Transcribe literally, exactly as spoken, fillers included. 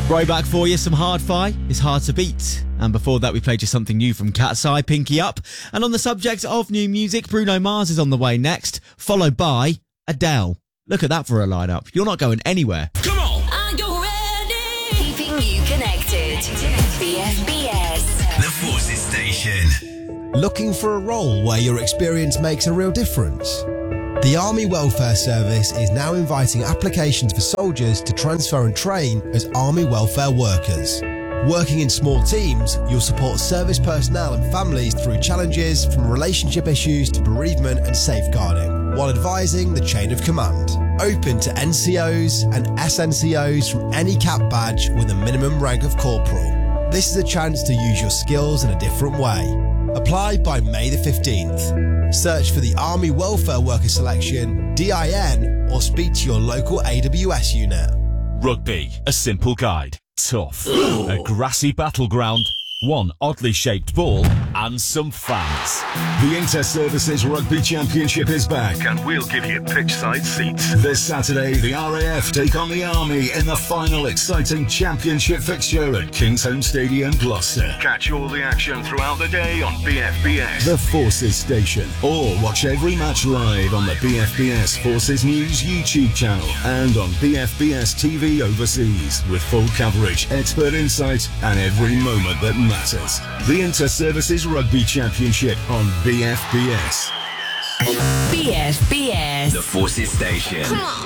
Throwback for you, some Hard-Fi is Hard to Beat. And before that, we played you something new from Cat's Eye, Pinky Up. And on the subject of new music, Bruno Mars is on the way next, followed by Adele. Look at that for a lineup. You're not going anywhere. Come on! Are you ready? Keeping you connected. B F B S. The Forces Station. Looking for a role where your experience makes a real difference? The Army Welfare Service is now inviting applications for soldiers to transfer and train as Army Welfare Workers. Working in small teams, you'll support service personnel and families through challenges from relationship issues to bereavement and safeguarding, while advising the chain of command. Open to N C Os and S N C Os from any cap badge with a minimum rank of corporal. This is a chance to use your skills in a different way. Apply by May the fifteenth. Search for the Army Welfare Worker Selection, D I N, or speak to your local A W S unit. Rugby, a simple guide. Tough. A grassy battleground, one oddly shaped ball, and some fans. The Inter-Services Rugby Championship is back, and we'll give you pitchside seats. This Saturday, the R A F take on the Army in the final exciting championship fixture at Kingsholm Stadium, Gloucester. Catch all the action throughout the day on B F B S, the Forces Station, or watch every match live on the B F B S Forces News YouTube channel and on B F B S T V overseas, with full coverage, expert insight, and every moment that matters. The Inter-Services Rugby Championship on B F B S. B F B S. The Forces Station. Come on.